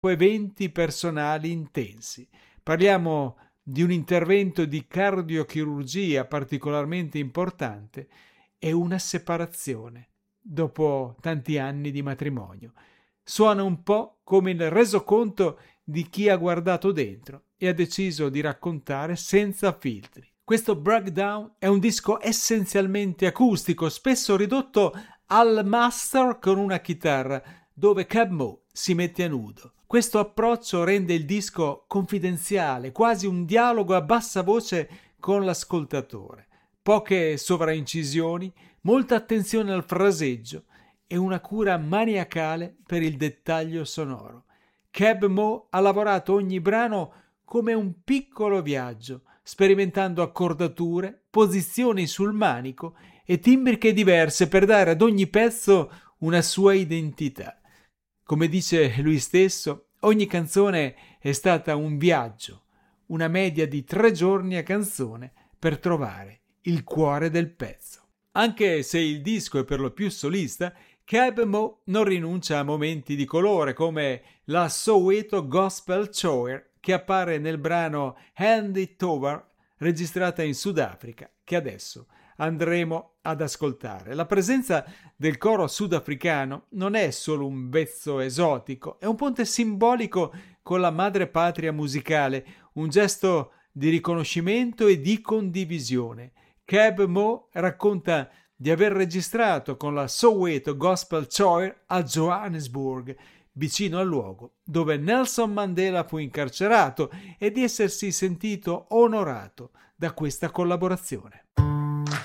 eventi personali intensi. Parliamo di un intervento di cardiochirurgia particolarmente importante e una separazione dopo tanti anni di matrimonio. Suona un po' come il resoconto di chi ha guardato dentro e ha deciso di raccontare senza filtri. Questo Breakdown è un disco essenzialmente acustico, spesso ridotto al master con una chitarra, dove Keb' Mo' si mette a nudo. Questo approccio rende il disco confidenziale, quasi un dialogo a bassa voce con l'ascoltatore. Poche sovraincisioni, molta attenzione al fraseggio e una cura maniacale per il dettaglio sonoro. Keb' Mo' ha lavorato ogni brano come un piccolo viaggio, sperimentando accordature, posizioni sul manico e timbriche diverse per dare ad ogni pezzo una sua identità. Come dice lui stesso, ogni canzone è stata un viaggio, una media di 3 giorni a canzone per trovare il cuore del pezzo. Anche se il disco è per lo più solista, Keb' Mo' non rinuncia a momenti di colore come la Soweto Gospel Choir che appare nel brano Hand It Over, registrata in Sudafrica, che adesso andremo ad ascoltare. La presenza del coro sudafricano non è solo un vezzo esotico, è un ponte simbolico con la madrepatria musicale, un gesto di riconoscimento e di condivisione. Keb' Mo' racconta di aver registrato con la Soweto Gospel Choir a Johannesburg, vicino al luogo dove Nelson Mandela fu incarcerato, e di essersi sentito onorato da questa collaborazione.